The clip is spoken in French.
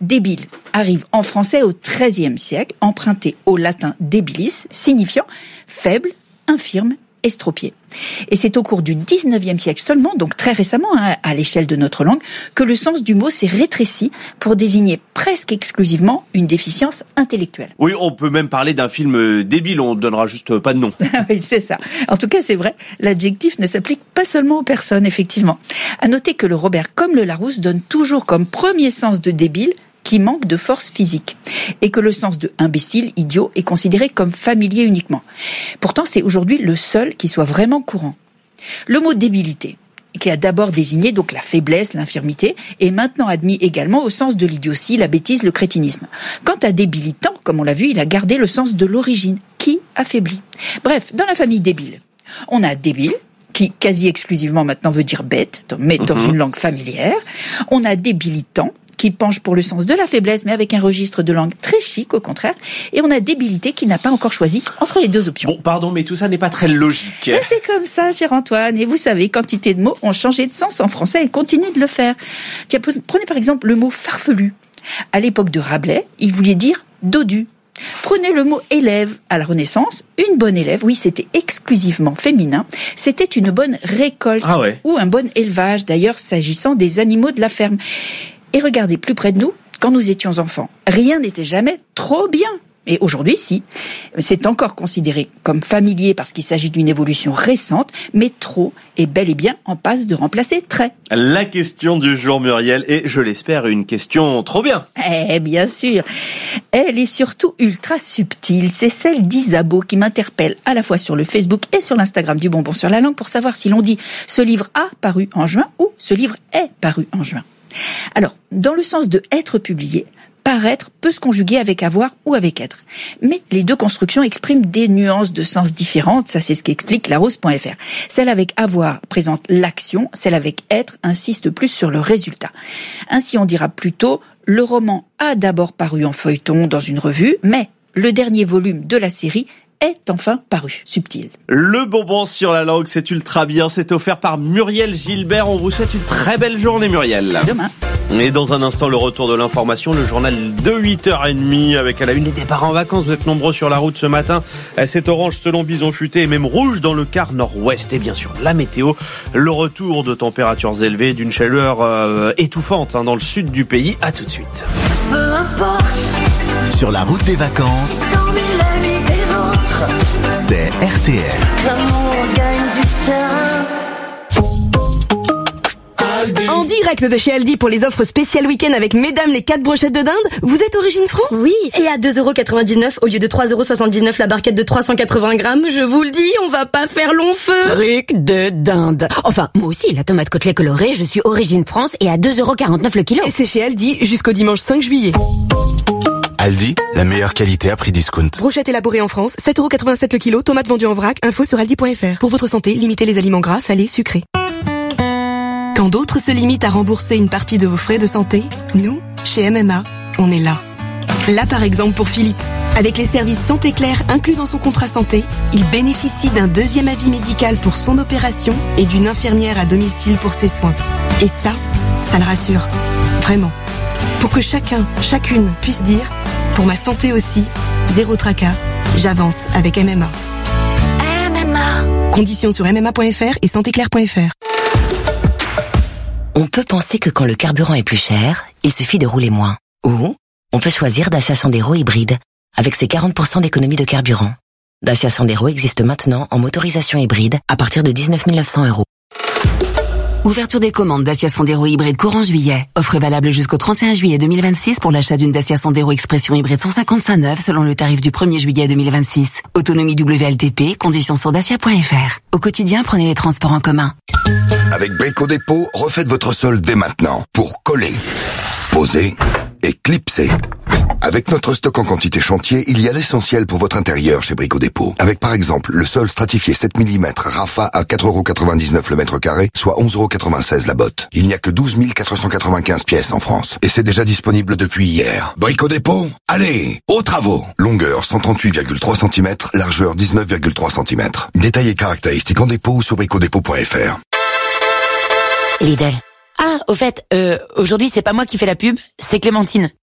débile arrive en français au XIIIe siècle, emprunté au latin debilis, signifiant faible, infirme, estropié. Et c'est au cours du XIXe siècle seulement, donc très récemment à l'échelle de notre langue, que le sens du mot s'est rétréci pour désigner presque exclusivement une déficience intellectuelle. Oui, on peut même parler d'un film débile, on ne donnera juste pas de nom. Oui, c'est ça. En tout cas, c'est vrai, l'adjectif ne s'applique pas seulement aux personnes, effectivement. À noter que le Robert comme le Larousse donne toujours comme premier sens de débile qui manque de force physique, et que le sens de imbécile, idiot, est considéré comme familier uniquement. Pourtant, c'est aujourd'hui le seul qui soit vraiment courant. Le mot débilité, qui a d'abord désigné donc la faiblesse, l'infirmité, est maintenant admis également au sens de l'idiotie, la bêtise, le crétinisme. Quant à débilitant, comme on l'a vu, il a gardé le sens de l'origine, qui affaiblit. Bref, dans la famille débile, on a débile, qui quasi exclusivement maintenant veut dire bête, mais dans une langue familière. On a débilitant, qui penche pour le sens de la faiblesse, mais avec un registre de langue très chic, au contraire. Et on a débilité qui n'a pas encore choisi entre les deux options. Bon, pardon, mais tout ça n'est pas très logique. Mais c'est comme ça, cher Antoine. Et vous savez, quantité de mots ont changé de sens en français et continuent de le faire. Tiens, prenez par exemple le mot farfelu. À l'époque de Rabelais, il voulait dire dodu. Prenez le mot élève. À la Renaissance, une bonne élève, oui, c'était exclusivement féminin, c'était une bonne récolte ou un bon élevage, d'ailleurs, s'agissant des animaux de la ferme. Et regardez, plus près de nous, quand nous étions enfants, rien n'était jamais trop bien. Et aujourd'hui, si. C'est encore considéré comme familier parce qu'il s'agit d'une évolution récente, mais trop est bel et bien en passe de remplacer très. La question du jour, Muriel, et je l'espère une question trop bien. Eh bien sûr. Elle est surtout ultra subtile. C'est celle d'Isabeau qui m'interpelle à la fois sur le Facebook et sur l'Instagram du Bonbon sur la langue pour savoir si l'on dit « ce livre a paru en juin » ou « ce livre est paru en juin ». Alors, dans le sens de être publié, paraître peut se conjuguer avec avoir ou avec être. Mais les deux constructions expriment des nuances de sens différentes, ça c'est ce qu'explique larousse.fr. Celle avec avoir présente l'action, celle avec être insiste plus sur le résultat. Ainsi on dira plutôt, le roman a d'abord paru en feuilleton dans une revue, mais le dernier volume de la série est enfin paru. Subtil. Le bonbon sur la langue, c'est ultra bien. C'est offert par Muriel Gilbert. On vous souhaite une très belle journée, Muriel. Demain. Et dans un instant, le retour de l'information, le journal de 8h30 avec à la une les départs en vacances. Vous êtes nombreux sur la route ce matin. C'est orange selon Bison Futé et même rouge dans le quart nord-ouest. Et bien sûr, la météo, le retour de températures élevées, d'une chaleur étouffante dans le sud du pays. À tout de suite. Peu importe. Sur la route des vacances. C'est RTL. L'amour gagne du terrain. En direct de chez Aldi pour les offres spéciales week-end avec mesdames les 4 brochettes de dinde. Vous êtes Origine France? Oui, et à 2,99€ au lieu de 3,79€ la barquette de 380 grammes, je vous le dis, on va pas faire long feu. Truc de dinde. Enfin, moi aussi, la tomate côtelée colorée, je suis Origine France et à 2,49€ le kilo. Et c'est chez Aldi jusqu'au dimanche 5 juillet. Aldi, la meilleure qualité à prix discount. Brochette élaborée en France, 7,87€ le kilo, tomates vendues en vrac, info sur aldi.fr. Pour votre santé, limitez les aliments gras, salés, sucrés. Quand d'autres se limitent à rembourser une partie de vos frais de santé, nous, chez MMA, on est là. Là par exemple pour Philippe. Avec les services Santé Claire inclus dans son contrat santé, il bénéficie d'un deuxième avis médical pour son opération et d'une infirmière à domicile pour ses soins. Et ça le rassure. Vraiment. Pour que chacun, chacune puisse dire, pour ma santé aussi, zéro tracas, j'avance avec MMA. MMA. Conditions sur mma.fr et santéclaire.fr. On peut penser que quand le carburant est plus cher, il suffit de rouler moins. Ou on peut choisir Dacia Sandero hybride avec ses 40% d'économie de carburant. Dacia Sandero existe maintenant en motorisation hybride à partir de 19 900€. Ouverture des commandes Dacia Sandero hybride courant juillet. Offre valable jusqu'au 31 juillet 2026 pour l'achat d'une Dacia Sandero Expression hybride 155 neuve selon le tarif du 1er juillet 2026. Autonomie WLTP, conditions sur dacia.fr. Au quotidien, prenez les transports en commun. Avec Brico Dépôt, refaites votre sol dès maintenant pour coller, poser et clipser. Avec notre stock en quantité chantier, il y a l'essentiel pour votre intérieur chez Brico Dépôt. Avec par exemple le sol stratifié 7 mm Rafa à 4,99€ le mètre carré, soit 11,96€ la botte. Il n'y a que 12 495 pièces en France. Et c'est déjà disponible depuis hier. Brico Dépôt, allez, aux travaux. Longueur 138,3 cm, largeur 19,3 cm. Détails et caractéristiques en dépôt ou sur bricodépôt.fr. Lidl. Ah, au fait, aujourd'hui c'est pas moi qui fais la pub, c'est Clémentine.